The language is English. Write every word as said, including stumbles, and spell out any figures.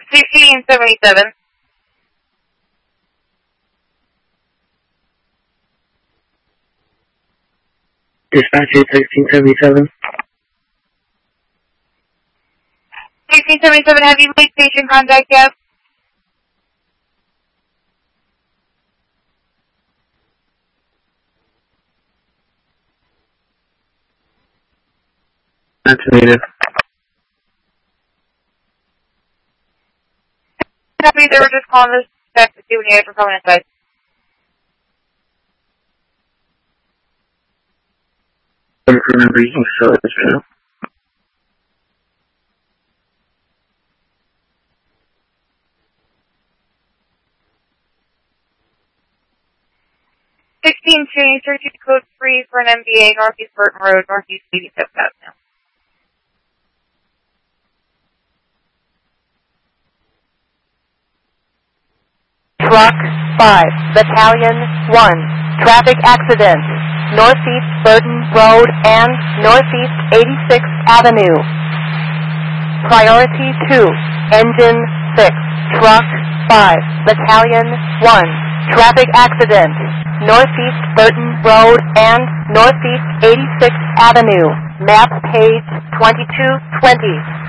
sixteen seventy-seven. Dispatch eight sixteen seventy-seven. sixteen seventy-seven, have you made station contact yet? Activated. Copy, they were just calling us back to see when you guys were coming inside. I don't remember using service now. sixteen change, searching code three for an M B A, Northeast Burton Road, Northeast eighty-seventh Avenue. Truck five, Battalion one, traffic accident, Northeast Burton Road and Northeast eighty-sixth Avenue. Priority two, Engine six, Truck five, Battalion one, traffic accident, Northeast Burton Road and Northeast eighty-sixth Avenue. Map page twenty-two twenty.